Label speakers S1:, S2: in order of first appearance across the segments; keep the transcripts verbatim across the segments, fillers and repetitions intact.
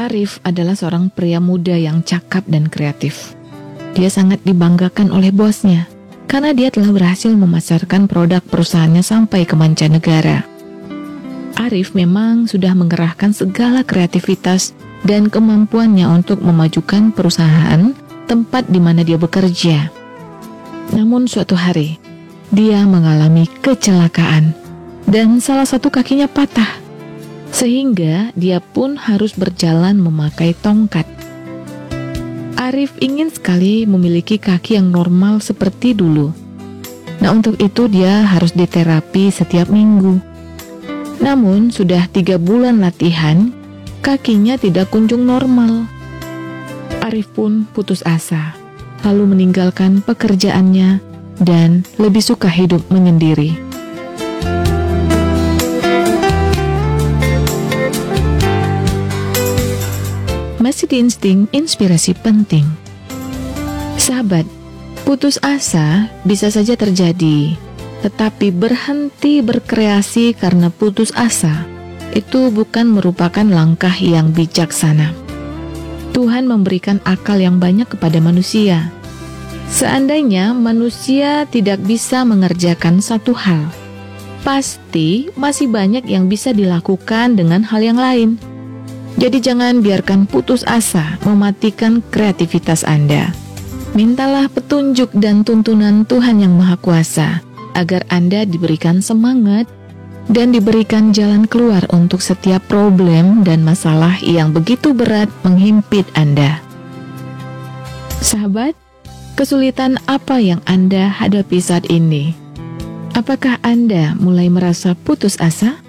S1: Arif adalah seorang pria muda yang cakap dan kreatif. Dia sangat dibanggakan oleh bosnya karena dia telah berhasil memasarkan produk perusahaannya sampai ke mancanegara. Arif memang sudah mengerahkan segala kreativitas dan kemampuannya untuk memajukan perusahaan tempat di mana dia bekerja. Namun suatu hari, dia mengalami kecelakaan dan salah satu kakinya patah, sehingga dia pun harus berjalan memakai tongkat. Arif ingin sekali memiliki kaki yang normal seperti dulu. Nah, untuk itu dia harus diterapi setiap minggu. Namun, sudah tiga bulan latihan, kakinya tidak kunjung normal. Arif pun putus asa, lalu meninggalkan pekerjaannya dan lebih suka hidup menyendiri. Masih di Insting Inspirasi Penting. Sahabat, putus asa bisa saja terjadi, tetapi berhenti berkreasi karena putus asa itu bukan merupakan langkah yang bijaksana. Tuhan memberikan akal yang banyak kepada manusia. Seandainya manusia tidak bisa mengerjakan satu hal, pasti masih banyak yang bisa dilakukan dengan hal yang lain. Jadi jangan biarkan putus asa mematikan kreativitas Anda. Mintalah petunjuk dan tuntunan Tuhan Yang Maha Kuasa agar Anda diberikan semangat dan diberikan jalan keluar untuk setiap problem dan masalah yang begitu berat menghimpit Anda. Sahabat, kesulitan apa yang Anda hadapi saat ini? Apakah Anda mulai merasa putus asa?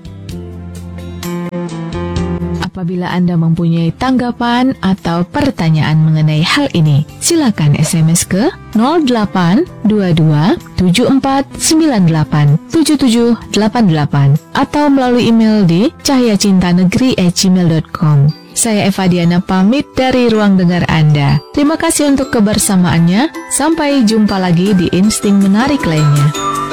S1: Apabila Anda mempunyai tanggapan atau pertanyaan mengenai hal ini, silakan S M S ke nol delapan dua dua tujuh empat sembilan delapan tujuh tujuh delapan delapan atau melalui email di cahyacintanegeri at gmail dot com. Saya Eva Diana pamit dari ruang dengar Anda. Terima kasih untuk kebersamaannya. Sampai jumpa lagi di Insting Menarik lainnya.